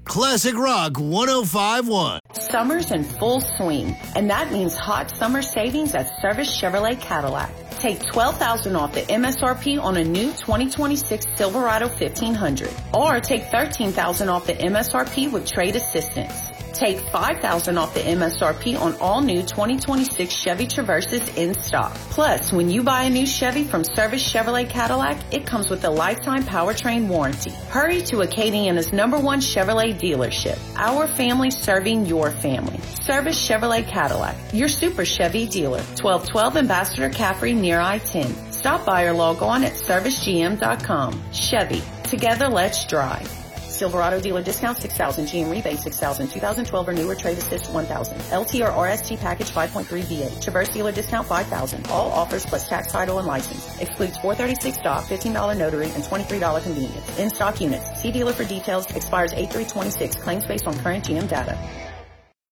Classic Rock 105.1. Summer's in full swing, and that means hot summer savings at Service Chevrolet Cadillac. Take $12,000 off the MSRP on a new 2026 Silverado 1500, or take $13,000 off the MSRP with trade assistance. Take $5,000 off the MSRP on all new 2026 Chevy Traverses in stock. Plus, when you buy a new Chevy from Service Chevrolet Cadillac, it comes with a lifetime powertrain warranty. Hurry to Acadiana's #1 Chevrolet dealership. Our family serving your family. Service Chevrolet Cadillac, your super Chevy dealer. 1212 Ambassador Caffrey near I-10. Stop by or log on at servicegm.com. Chevy, together let's drive. Silverado dealer discount $6,000, GM rebate $6,000, 2012 or newer trade assist $1,000, LT or RST package 5.3 V8, Traverse dealer discount $5,000. All offers plus tax, title, and license. Excludes $436 dock, $15 notary, and $23 convenience. In stock units. See dealer for details. Expires 8/3/26. Claims based on current GM data.